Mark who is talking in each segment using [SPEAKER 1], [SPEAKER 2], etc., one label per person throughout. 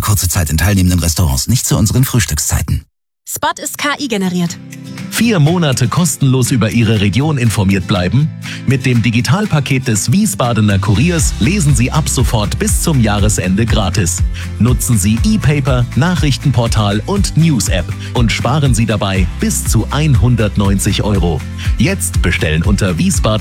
[SPEAKER 1] kurze Zeit in teilnehmenden Restaurants, nicht zu unseren Frühstückszeiten.
[SPEAKER 2] Spot ist KI generiert.
[SPEAKER 3] 4 Monate kostenlos über Ihre Region informiert bleiben? Mit dem Digitalpaket des Wiesbadener Kuriers lesen Sie ab sofort bis zum Jahresende gratis. Nutzen Sie E-Paper, Nachrichtenportal und News-App und sparen Sie dabei bis zu 190 €. Jetzt bestellen unter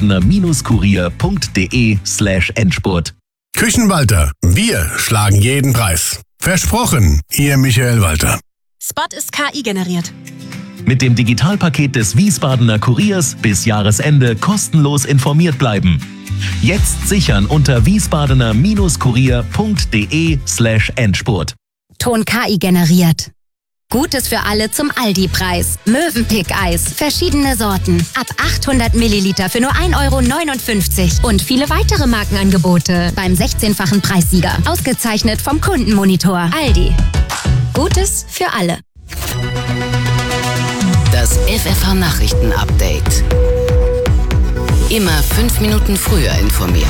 [SPEAKER 3] wiesbadener-kurier.de/Endspurt.
[SPEAKER 4] Küchenwalter, wir schlagen jeden Preis. Versprochen, Ihr Michael Walter.
[SPEAKER 2] Spot ist KI generiert.
[SPEAKER 3] Mit dem Digitalpaket des Wiesbadener Kuriers bis Jahresende kostenlos informiert bleiben. Jetzt sichern unter wiesbadener-kurier.de/Endspurt.
[SPEAKER 5] Ton KI generiert. Gutes für alle zum Aldi-Preis. Mövenpick-Eis, verschiedene Sorten. Ab 800 Milliliter für nur 1,59 € und viele weitere Markenangebote beim 16-fachen Preissieger. Ausgezeichnet vom Kundenmonitor. Aldi. Gutes für alle.
[SPEAKER 6] Das FFH-Nachrichten-Update. Immer 5 Minuten früher informiert.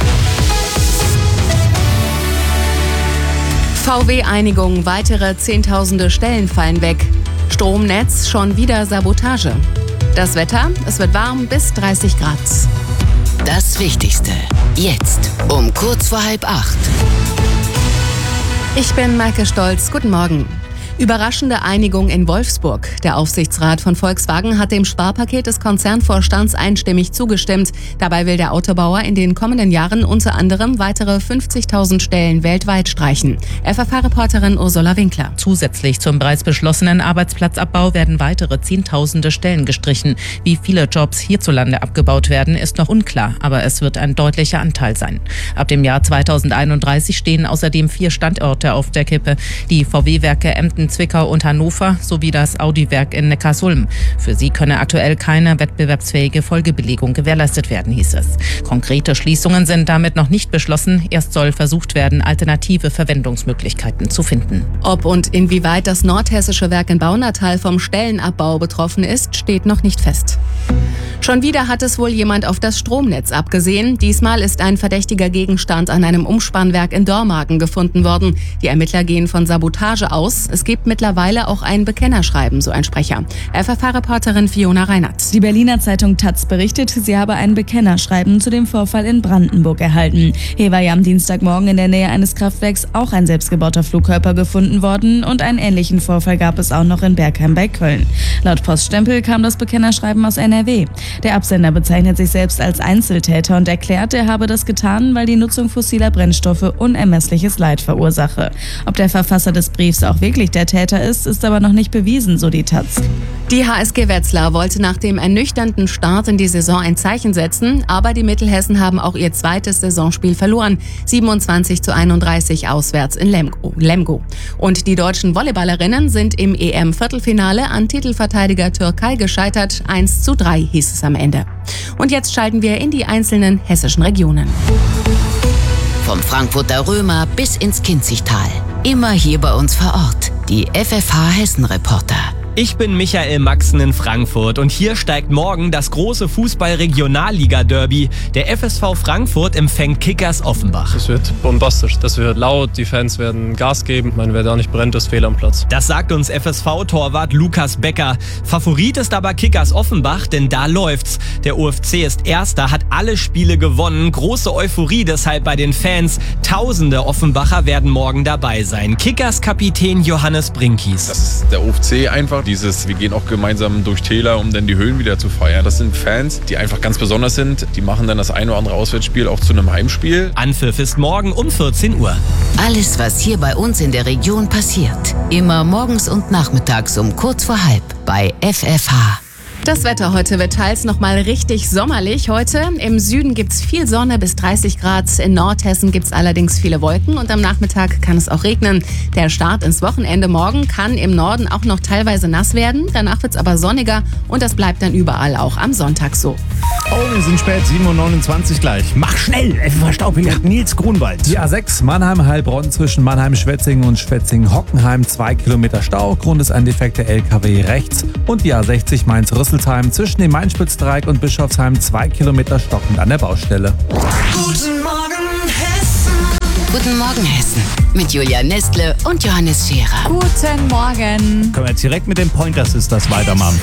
[SPEAKER 7] VW-Einigung, weitere Zehntausende Stellen fallen weg. Stromnetz, schon wieder Sabotage. Das Wetter, es wird warm bis 30 Grad.
[SPEAKER 6] Das Wichtigste, jetzt um kurz vor 7:30.
[SPEAKER 7] Ich bin Maike Stolz, guten Morgen. Überraschende Einigung in Wolfsburg. Der Aufsichtsrat von Volkswagen hat dem Sparpaket des Konzernvorstands einstimmig zugestimmt. Dabei will der Autobauer in den kommenden Jahren unter anderem weitere 50.000 Stellen weltweit streichen. FFH-Reporterin Ursula Winkler.
[SPEAKER 8] Zusätzlich zum bereits beschlossenen Arbeitsplatzabbau werden weitere Zehntausende Stellen gestrichen. Wie viele Jobs hierzulande abgebaut werden, ist noch unklar, aber es wird ein deutlicher Anteil sein. Ab dem Jahr 2031 stehen außerdem 4 Standorte auf der Kippe. Die VW-Werke Emden, Zwickau und Hannover sowie das Audi-Werk in Neckarsulm. Für sie könne aktuell keine wettbewerbsfähige Folgebelegung gewährleistet werden, hieß es. Konkrete Schließungen sind damit noch nicht beschlossen. Erst soll versucht werden, alternative Verwendungsmöglichkeiten zu finden.
[SPEAKER 7] Ob und inwieweit das nordhessische Werk in Baunatal vom Stellenabbau betroffen ist, steht noch nicht fest. Schon wieder hat es wohl jemand auf das Stromnetz abgesehen. Diesmal ist ein verdächtiger Gegenstand an einem Umspannwerk in Dormagen gefunden worden. Die Ermittler gehen von Sabotage aus. Es gibt mittlerweile auch ein Bekennerschreiben, so ein Sprecher. FFH-Reporterin Fiona Reinert.
[SPEAKER 9] Die Berliner Zeitung taz berichtet, sie habe ein Bekennerschreiben zu dem Vorfall in Brandenburg erhalten. Hier war ja am Dienstagmorgen in der Nähe eines Kraftwerks auch ein selbstgebauter Flugkörper gefunden worden und einen ähnlichen Vorfall gab es auch noch in Bergheim bei Köln. Laut Poststempel kam das Bekennerschreiben aus NRW. Der Absender bezeichnet sich selbst als Einzeltäter und erklärt, er habe das getan, weil die Nutzung fossiler Brennstoffe unermessliches Leid verursache. Ob der Verfasser des Briefs auch wirklich der Täter ist aber noch nicht bewiesen, so die taz.
[SPEAKER 7] Die HSG Wetzlar wollte nach dem ernüchternden Start in die Saison ein Zeichen setzen, aber die Mittelhessen haben auch ihr zweites Saisonspiel verloren. 27:31 auswärts in Lemgo. Und die deutschen Volleyballerinnen sind im EM-Viertelfinale an Titelverteidiger Türkei gescheitert. 1:3 hieß es am Ende. Und jetzt schalten wir in die einzelnen hessischen Regionen.
[SPEAKER 6] Vom Frankfurter Römer bis ins Kinzigtal. Immer hier bei uns vor Ort. Die FFH-Hessen-Reporter.
[SPEAKER 10] Ich bin Michael Maxen in Frankfurt und hier steigt morgen das große Fußball-Regionalliga-Derby. Der FSV Frankfurt empfängt Kickers Offenbach.
[SPEAKER 11] Das wird bombastisch, das wird laut, die Fans werden Gas geben, wer da nicht brennt, ist fehl am Platz.
[SPEAKER 10] Das sagt uns FSV-Torwart Lukas Becker. Favorit ist aber Kickers Offenbach, denn da läuft's. Der OFC ist Erster, hat alle Spiele gewonnen. Große Euphorie deshalb bei den Fans. Tausende Offenbacher werden morgen dabei sein. Kickers-Kapitän Johannes Brinkies.
[SPEAKER 12] Das ist der OFC einfach. Wir gehen auch gemeinsam durch Täler, um dann die Höhen wieder zu feiern. Das sind Fans, die einfach ganz besonders sind. Die machen dann das ein oder andere Auswärtsspiel auch zu einem Heimspiel.
[SPEAKER 10] Anpfiff ist morgen um 14 Uhr.
[SPEAKER 6] Alles, was hier bei uns in der Region passiert. Immer morgens und nachmittags um kurz vor 7:30 bei FFH.
[SPEAKER 7] Das Wetter heute wird teils nochmal richtig sommerlich. Heute im Süden gibt's viel Sonne bis 30 Grad. In Nordhessen gibt's allerdings viele Wolken und am Nachmittag kann es auch regnen. Der Start ins Wochenende morgen kann im Norden auch noch teilweise nass werden. Danach wird's aber sonniger und das bleibt dann überall auch am Sonntag so.
[SPEAKER 13] Oh, wir sind spät, 7:29 Uhr gleich. Mach schnell, FFH-Staubpilot Nils Grunwald.
[SPEAKER 14] Die A6 Mannheim-Heilbronn zwischen Mannheim-Schwetzingen und Schwetzingen-Hockenheim 2 Kilometer Stau. Grund ist ein defekter LKW rechts. Und die A60 Mainz-Rüsselsheim zwischen dem Main-Spitz-Dreieck und Bischofsheim 2 Kilometer stockend an der Baustelle.
[SPEAKER 15] Guten Morgen Hessen.
[SPEAKER 6] Guten Morgen, Hessen. Mit Julia Nestle und Johannes Scherer.
[SPEAKER 15] Guten Morgen.
[SPEAKER 13] Können wir jetzt direkt mit den Pointer Sisters weitermachen.